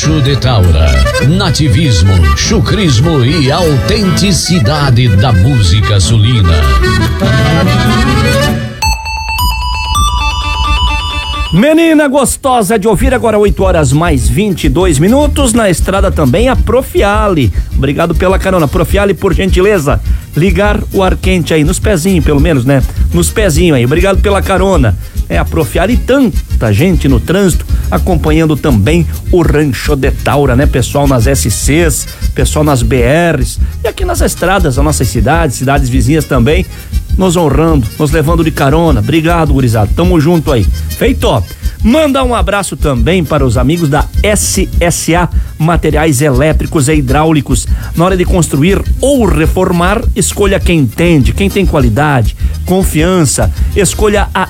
Rancho de Taura. Nativismo, chucrismo e autenticidade da música sulina. Menina gostosa de ouvir, agora 8h mais 22. Na estrada também a Profiale. Obrigado pela carona. Profiale, por gentileza, ligar o ar quente aí, nos pezinhos pelo menos, né? Nos pezinhos aí. Obrigado pela carona. É a Profiale e tanta gente no trânsito acompanhando também o Rancho de Taura, né? Pessoal nas SCs, pessoal nas BRs e aqui nas estradas das nossas cidades vizinhas também, nos honrando, nos levando de carona. Obrigado, gurizada. Tamo junto aí. Feito. Manda um abraço também para os amigos da SSA Materiais Elétricos e Hidráulicos. Na hora de construir ou reformar, escolha quem entende, quem tem qualidade, confiança. Escolha a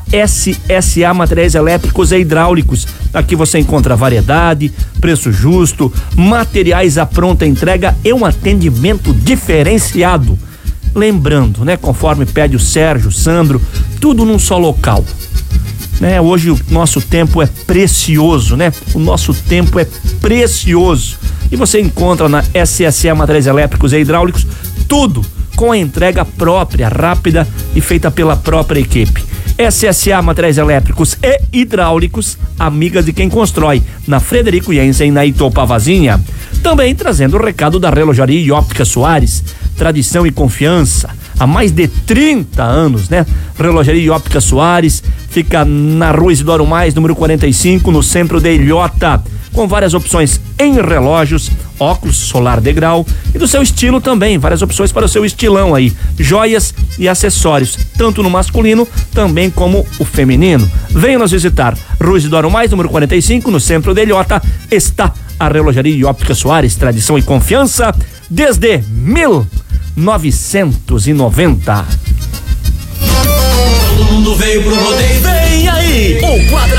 SSA Materiais Elétricos e Hidráulicos. Aqui você encontra variedade, preço justo, materiais à pronta entrega e um atendimento diferenciado. Lembrando, né, conforme pede o Sérgio, o Sandro, tudo num só local. Né, hoje o nosso tempo é precioso, né? O nosso tempo é precioso. E você encontra na SSA Materiais Elétricos e Hidráulicos tudo com a entrega própria, rápida e feita pela própria equipe. SSA Materiais Elétricos e Hidráulicos, amigas de quem constrói, na Frederico Jensen, na Itopavazinha. Também trazendo o recado da Relojaria e Óptica Soares, tradição e confiança há mais de 30 anos, né? Relojaria e Óptica Soares fica na Rua Isidoro Mais, número 45, no centro de Ilhota, com várias opções em relógios, óculos, solar de grau e do seu estilo também, várias opções para o seu estilão aí, joias e acessórios, tanto no masculino também como o feminino. Venha nos visitar, Rua Isidoro Mais, número 45, no centro de Ilhota, está a Relojaria e Óptica Soares, tradição e confiança desde 1990. Todo mundo veio pro rodeio.